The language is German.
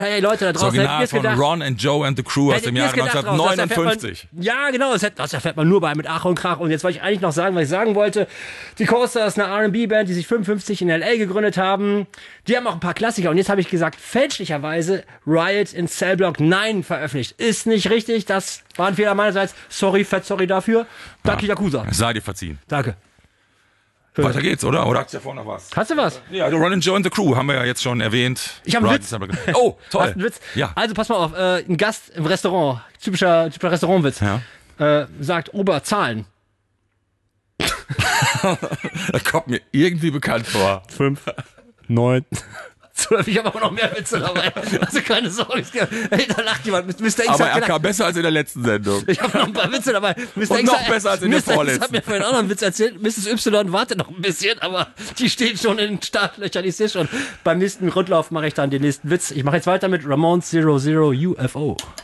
Hey Leute da Das draußen, Original von Ron and Joe and the Crew aus dem Jahre 1959. Ja, genau, das erfährt man nur bei Mit Ach und Krach. Und jetzt wollte ich eigentlich noch sagen, was ich sagen wollte. Die Coaster ist eine R&B-Band, die sich 55 in L.A. gegründet haben. Die haben auch ein paar Klassiker. Und jetzt habe ich gesagt, fälschlicherweise Riot in Cell Block 9 veröffentlicht. Ist nicht richtig, das war ein Fehler meinerseits. Sorry dafür. Danke, Yakuza. Es sei dir verziehen. Danke. Weiter geht's, oder? Oder hast du ja vorhin noch was? Hast du was? Ja, Ron and Joe and the Crew haben wir ja jetzt schon erwähnt. Ich habe einen Witz. Oh, toll. Hast einen Witz? Ja. Also pass mal auf, ein Gast im Restaurant, typischer Restaurantwitz, sagt Oberzahlen. Das kommt mir irgendwie bekannt vor. 5, 9, 12. Ich habe aber noch mehr Witze dabei. Also keine Sorge. Hey, da lacht jemand. Mr. X Aber hat er kam besser als in der letzten Sendung. Ich habe noch ein paar Witze dabei. Mr. Und X noch besser als in der Mr. X vorletzten. hat mir vorhin auch noch einen Witz erzählt. Mrs. Y wartet noch ein bisschen, aber die steht schon in den Startlöchern. Ich sehe schon. Beim nächsten Rundlauf mache ich dann den nächsten Witz. Ich mache jetzt weiter mit Ramones 00 UFO.